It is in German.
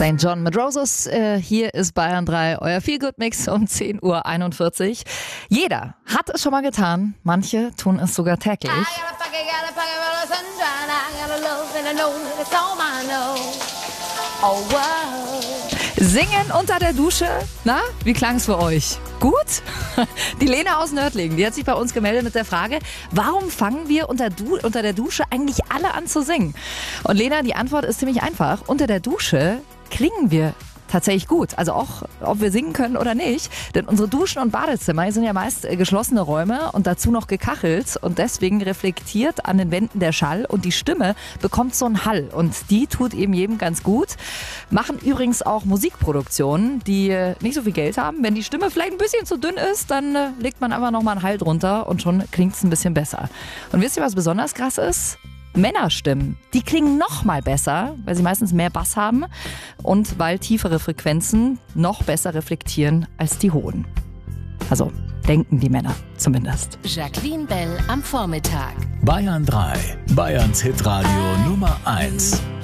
St. John mit Roses. Hier ist Bayern 3, euer Feel-Good-Mix um 10:41 Uhr. Jeder hat es schon mal getan. Manche tun es sogar täglich. Singen unter der Dusche? Na, wie klang es für euch? Gut? Die Lena aus Nördlingen, die hat sich bei uns gemeldet mit der Frage, warum fangen wir unter der Dusche eigentlich alle an zu singen? Und Lena, die Antwort ist ziemlich einfach. Unter der Dusche klingen wir tatsächlich gut. Also auch, ob wir singen können oder nicht. Denn unsere Duschen und Badezimmer sind ja meist geschlossene Räume und dazu noch gekachelt. Und deswegen reflektiert an den Wänden der Schall und die Stimme bekommt so einen Hall. Und die tut eben jedem ganz gut. Machen übrigens auch Musikproduktionen, die nicht so viel Geld haben. Wenn die Stimme vielleicht ein bisschen zu dünn ist, dann legt man einfach nochmal einen Hall drunter und schon klingt es ein bisschen besser. Und wisst ihr, was besonders krass ist? Männerstimmen, die klingen noch mal besser, weil sie meistens mehr Bass haben und weil tiefere Frequenzen noch besser reflektieren als die hohen. Also denken die Männer zumindest. Jacqueline Bell am Vormittag. Bayern 3, Bayerns Hitradio Nummer 1.